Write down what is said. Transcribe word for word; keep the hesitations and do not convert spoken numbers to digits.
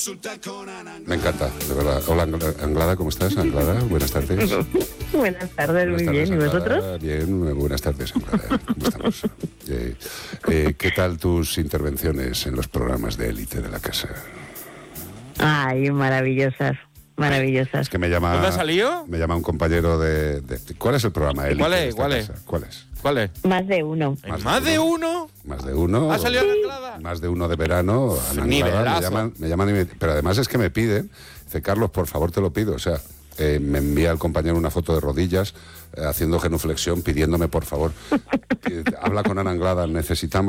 Me encanta, de verdad. Hola, Anglada, ¿cómo estás? Anglada, buenas tardes. Buenas tardes, muy Buenas tardes, bien. ¿Y Anglada. vosotros? Bien, buenas tardes, Anglada. ¿Cómo estamos? Eh, eh, ¿Qué tal tus intervenciones en los programas de élite de la casa? Ay, maravillosas, maravillosas. Es que me llama... ¿Dónde ha salido? Me llama un compañero de... de ¿Cuál es el programa élite ¿Cuál es? de esta ¿Cuál es? casa? ¿Cuál es? ¿Cuál es? Más de uno. ¿En Más más de de uno? uno? Más de uno. ¿Ha salido la Anglada? Más de uno de verano. Ana Nivelazo. Anglada, me llaman, me llaman y me- pero además es que me piden, dice, Carlos, por favor te lo pido, o sea, eh, me envía el compañero una foto de rodillas, eh, haciendo genuflexión, pidiéndome por favor, que habla con Ana Anglada, necesitamos